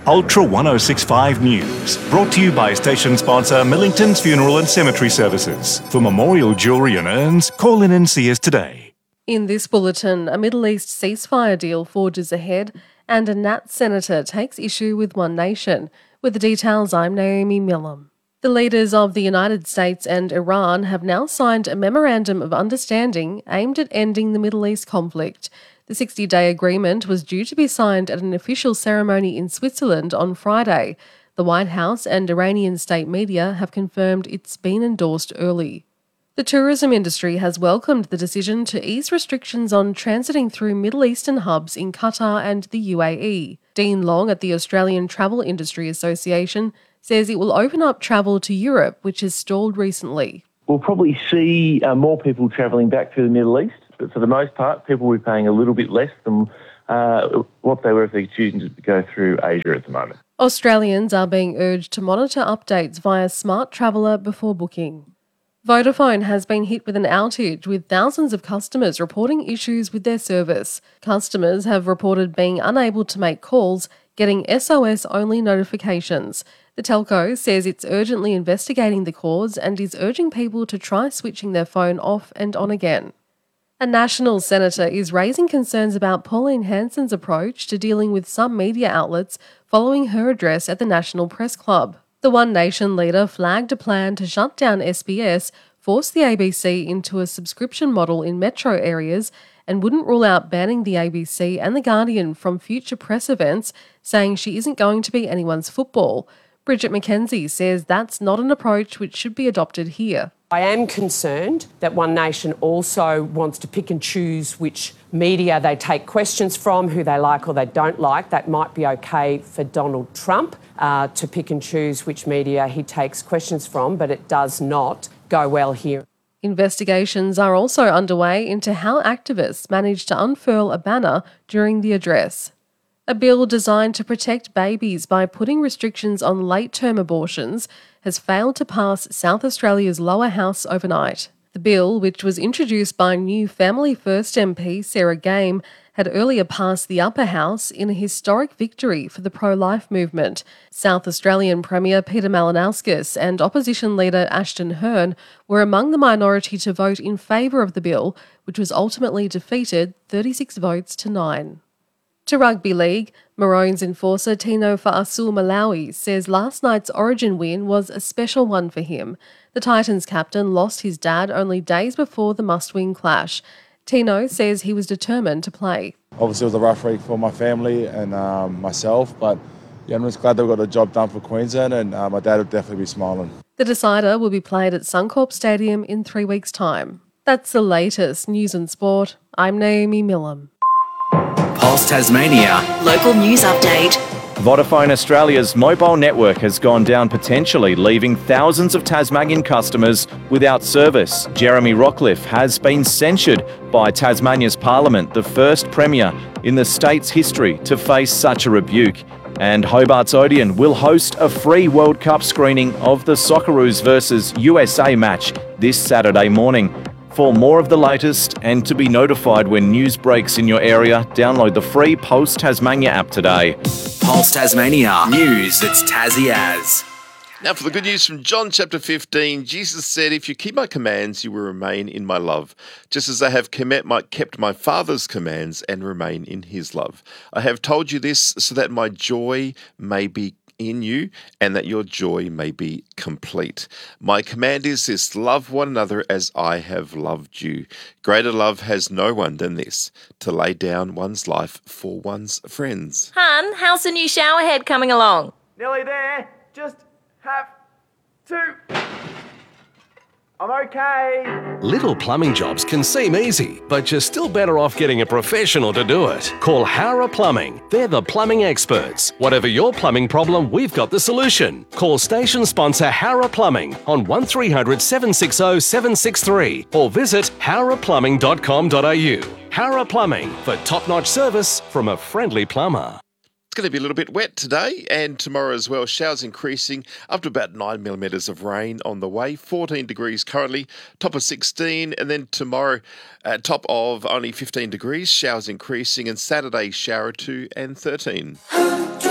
Ultra 1065 News, brought to you by station sponsor Millington's Funeral and Cemetery Services. For memorial jewellery and urns, call in and see us today. In this bulletin, a Middle East ceasefire deal forges ahead and a Nat senator takes issue with One Nation. With the details, I'm Naomi Millam. The leaders of the United States and Iran have now signed a memorandum of understanding aimed at ending the Middle East conflict. The 60-day agreement was due to be signed at an official ceremony in Switzerland on Friday. The White House and Iranian state media have confirmed it's been endorsed early. The tourism industry has welcomed the decision to ease restrictions on transiting through Middle Eastern hubs in Qatar and the UAE. Dean Long at the Australian Travel Industry Association says it will open up travel to Europe, which has stalled recently. We'll probably see more people travelling back to the Middle East, but for the most part, people will be paying a little bit less than what they were if they're choosing to go through Asia at the moment. Australians are being urged to monitor updates via Smart Traveller before booking. Vodafone has been hit with an outage, with thousands of customers reporting issues with their service. Customers have reported being unable to make calls, getting SOS-only notifications. The telco says it's urgently investigating the cause and is urging people to try switching their phone off and on again. A National senator is raising concerns about Pauline Hanson's approach to dealing with some media outlets following her address at the National Press Club. The One Nation leader flagged a plan to shut down SBS, force the ABC into a subscription model in metro areas, and wouldn't rule out banning the ABC and The Guardian from future press events, saying she isn't going to be anyone's football. Bridget McKenzie says that's not an approach which should be adopted here. I am concerned that One Nation also wants to pick and choose which media they take questions from, who they like or they don't like. That might be okay for Donald Trump to pick and choose which media he takes questions from, but it does not go well here. Investigations are also underway into how activists managed to unfurl a banner during the address. A bill designed to protect babies by putting restrictions on late-term abortions has failed to pass South Australia's lower house overnight. The bill, which was introduced by new Family First MP Sarah Game, had earlier passed the upper house in a historic victory for the pro-life movement. South Australian Premier Peter Malinauskas and opposition leader Ashton Hearn were among the minority to vote in favour of the bill, which was ultimately defeated 36 votes to 9. To rugby league, Maroons enforcer Tino Fa'asul-Malawi says last night's Origin win was a special one for him. The Titans captain lost his dad only days before the must-win clash. Tino says he was determined to play. Obviously it was a rough week for my family and myself, but I'm just glad that we got the job done for Queensland, and my dad would definitely be smiling. The decider will be played at Suncorp Stadium in 3 weeks' time. That's the latest news and sport. I'm Naomi Millam. Pulse Tasmania. Local news update. Vodafone Australia's mobile network has gone down, potentially leaving thousands of Tasmanian customers without service. Jeremy Rockliff has been censured by Tasmania's Parliament, the first Premier in the state's history to face such a rebuke. And Hobart's Odeon will host a free World Cup screening of the Socceroos versus USA match this Saturday morning. For more of the latest and to be notified when news breaks in your area, download the free Pulse Tasmania app today. Pulse Tasmania. News that's Tassie as. Now for the good news from John chapter 15, Jesus said, "If you keep my commands, you will remain in my love, just as I have kept my Father's commands and remain in his love. I have told you this so that my joy may be in you and that your joy may be complete. My command is this: love one another as I have loved you. Greater love has no one than this, to lay down one's life for one's friends." Hun, how's the new shower head coming along? Nearly there. Just have to. I'm okay. Little plumbing jobs can seem easy, but you're still better off getting a professional to do it. Call Hara Plumbing. They're the plumbing experts. Whatever your plumbing problem, we've got the solution. Call station sponsor Hara Plumbing on 1300 760 763 or visit haraplumbing.com.au. Hara Plumbing, for top-notch service from a friendly plumber. It's going to be a little bit wet today and tomorrow as well. Showers increasing up to about 9 millimetres of rain on the way. 14 degrees currently, top of 16. And then tomorrow, top of only 15 degrees. Showers increasing, and Saturday, shower 2 and 13.